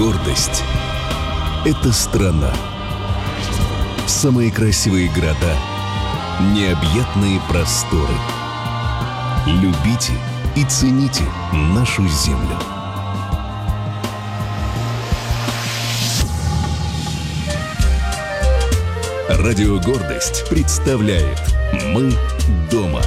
Гордость — это страна. Самые красивые города, необъятные просторы. Любите и цените нашу землю. Радио «Гордость» представляет «Мы дома».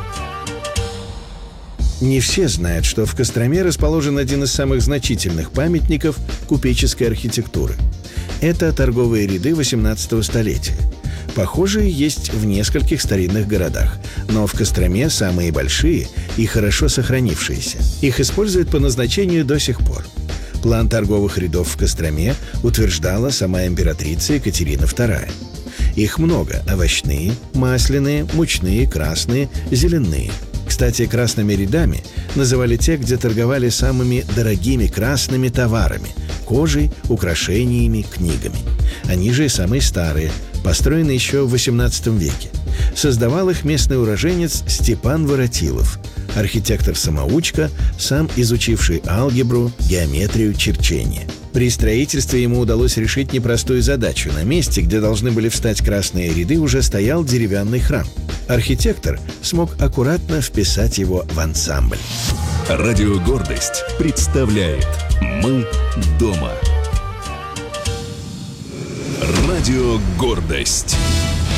Не все знают, что в Костроме расположен один из самых значительных памятников купеческой архитектуры. Это торговые ряды XVIII столетия. Похожие есть в нескольких старинных городах, но в Костроме самые большие и хорошо сохранившиеся. Их используют по назначению до сих пор. План торговых рядов в Костроме утверждала сама императрица Екатерина II. Их много – овощные, масляные, мучные, красные, зеленые. Кстати, красными рядами называли те, где торговали самыми дорогими красными товарами – кожей, украшениями, книгами. Они же и самые старые, построены еще в XVIII веке. Создавал их местный уроженец Степан Воротилов, архитектор-самоучка, сам изучивший алгебру, геометрию, черчение. При строительстве ему удалось решить непростую задачу. На месте, где должны были встать красные ряды, уже стоял деревянный храм. Архитектор смог аккуратно вписать его в ансамбль. Радио «Гордость» представляет «Мы дома». Радио «Гордость».